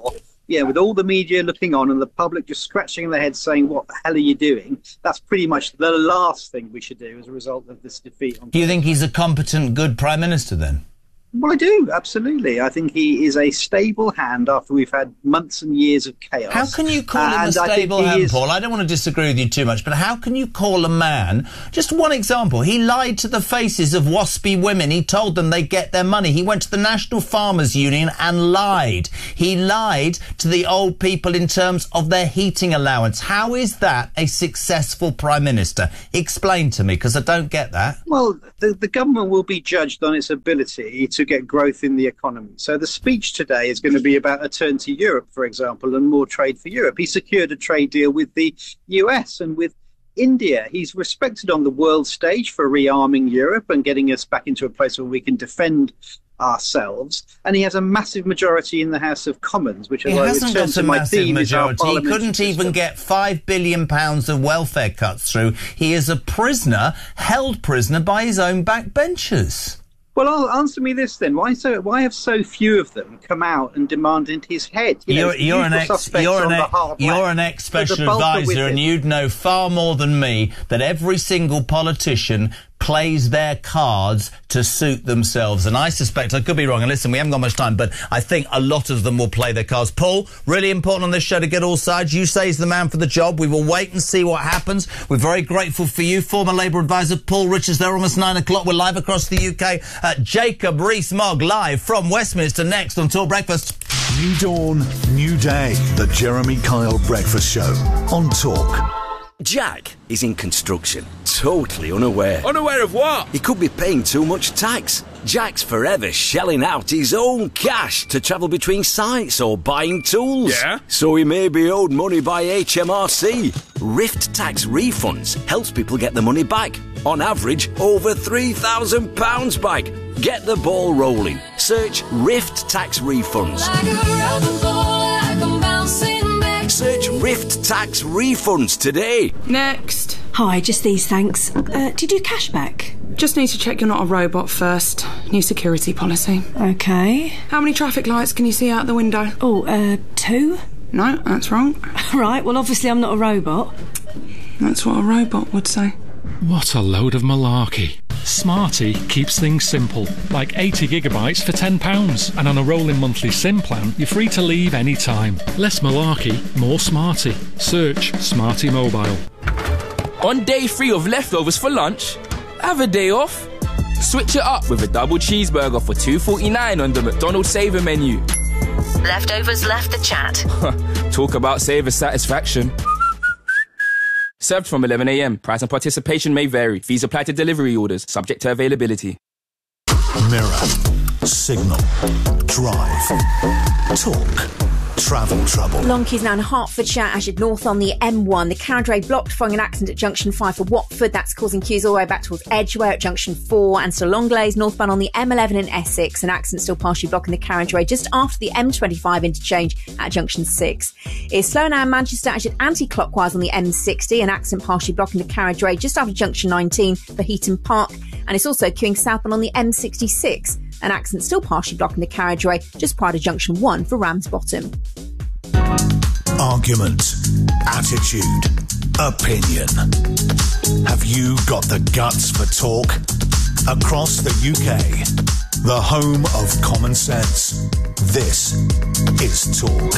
yeah, with all the media looking on and the public just scratching their heads saying, what the hell are you doing? That's pretty much the last thing we should do as a result of this defeat. On Do you think he's a competent, good Prime Minister then? Well, I do, absolutely. I think he is a stable hand after we've had months and years of chaos. How can you call him a And I think stable he hand, is- Paul? I don't want to disagree with you too much, but how can you call a man... Just one example. He lied to the faces of waspy women. He told them they'd get their money. He went to the National Farmers Union and lied. He lied to the old people in terms of their heating allowance. How is that a successful Prime Minister? Explain to me, because I don't get that. Well, the, the government will be judged on its ability to get growth in the economy. So the speech today is going to be about a turn to Europe, for example, and more trade for Europe. He secured a trade deal with the U S and with India. He's respected on the world stage for rearming Europe and getting us back into a place where we can defend ourselves. And he has a massive majority in the House of Commons, which He is hasn't got a massive majority. He couldn't parliamentary even get five billion pounds of welfare cuts through. He is a prisoner, held prisoner by his own backbenchers. Well, I'll answer me this then. Why so? Why have so few of them come out and demanded his head? You know, You're, you're an usual ex, suspects you're on an the ex, hard you're left. an ex special There's a bulk of advisor, and witness. you'd know far more than me that every single politician plays their cards to suit themselves. And I suspect, I could be wrong, and listen, we haven't got much time, but I think a lot of them will play their cards. Paul, really important on this show to get all sides. You say he's the man for the job. We will wait and see what happens. We're very grateful for you. Former Labour advisor Paul Richards there, almost nine o'clock. We're live across the U K. Uh, Jacob Rees-Mogg live from Westminster next on Talk Breakfast. New dawn, new day. The Jeremy Kyle Breakfast Show on Talk. Jack is in construction, totally unaware. Unaware of what? He could be paying too much tax. Jack's forever shelling out his own cash to travel between sites or buying tools. Yeah? So he may be owed money by H M R C. Rift Tax Refunds helps people get the money back. On average, over three thousand pounds back. Get the ball rolling. Search Rift Tax Refunds. Like a rubber ball, like I'm bouncing back. Search Rift Tax Refunds today. Next. Hi, just these thanks. Uh, do you do cashback? Just need to check you're not a robot first. New security policy. Okay. How many traffic lights can you see out the window? Oh, uh, two? No, that's wrong. Right, well, obviously I'm not a robot. That's what a robot would say. What a load of malarkey. Smarty keeps things simple, like eighty gigabytes for ten pounds. And on a rolling monthly SIM plan, you're free to leave any time. Less malarkey, more Smarty. Search Smarty Mobile. On day three of leftovers for lunch, have a day off. Switch it up with a double cheeseburger for two forty-nine on the McDonald's Saver menu. Leftovers left the chat. Talk about saver satisfaction. Served from eleven a.m. Price and participation may vary. Fees apply to delivery orders, subject to availability. Mirror, Signal, Drive, Talk, Travel Trouble. Long queues now in Hertfordshire, Ashford North on the M one. The carriageway blocked following an accident at junction five for Watford. That's causing queues all the way back towards Edgware at junction four. And still long delays northbound on the M eleven in Essex. An accident still partially blocking the carriageway just after the M twenty-five interchange at junction six. It's slow now in Manchester, Ashford anti-clockwise on the M sixty. An accident partially blocking the carriageway just after junction nineteen for Heaton Park. And it's also queuing southbound on the M sixty-six. An accident still partially blocking the carriageway just prior to junction one for Ramsbottom. Argument, attitude, opinion. Have you got the guts for talk? Across the U K, the home of common sense. This is Talk.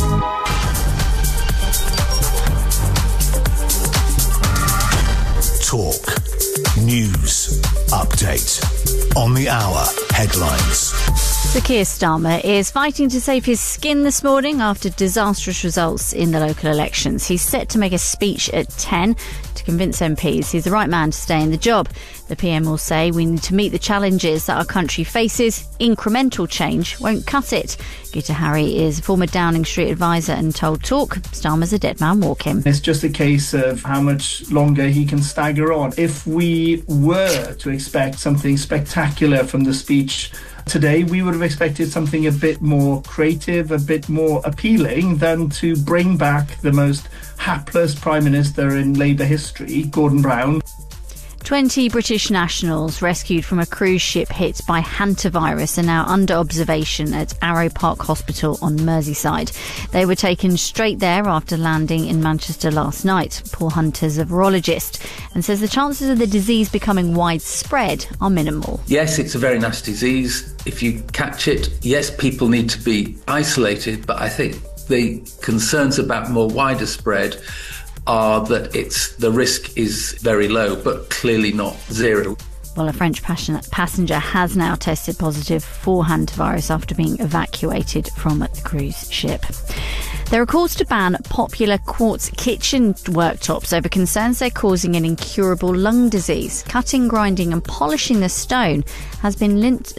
Talk. News. Update. On the hour. Headlines. Sir Keir Starmer is fighting to save his skin this morning after disastrous results in the local elections. He's set to make a speech at ten to convince M Ps he's the right man to stay in the job. The P M will say we need to meet the challenges that our country faces. Incremental change won't cut it. Gita Harry is a former Downing Street advisor and told Talk Starmer's a dead man walking. It's just a case of how much longer he can stagger on. If we were to expect something spectacular from the speech today, we would have expected something a bit more creative, a bit more appealing than to bring back the most hapless Prime Minister in Labour history, Gordon Brown. twenty British nationals rescued from a cruise ship hit by hantavirus are now under observation at Arrow Park Hospital on Merseyside. They were taken straight there after landing in Manchester last night. Paul Hunter's a virologist and says the chances of the disease becoming widespread are minimal. Yes, it's a very nasty disease. If you catch it, yes, people need to be isolated, but I think the concerns about more wider spread are that it's the risk is very low, but clearly not zero. Well, a French passenger has now tested positive for hantavirus after being evacuated from the cruise ship. There are calls to ban popular quartz kitchen worktops over concerns they're causing an incurable lung disease. Cutting, grinding and polishing the stone has been linked